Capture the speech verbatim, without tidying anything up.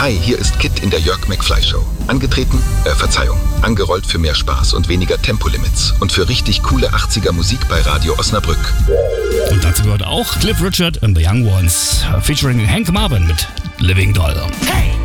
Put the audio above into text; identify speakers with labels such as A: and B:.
A: Hi, hier ist Kid in der Jörg McFly Show. Angetreten, äh, Verzeihung, angerollt für mehr Spaß und weniger Tempolimits und für richtig coole achtziger Musik bei Radio Osnabrück.
B: Und dazu gehört auch Cliff Richard and the Young Ones, featuring Hank Marvin mit Living Doll.
C: Hey!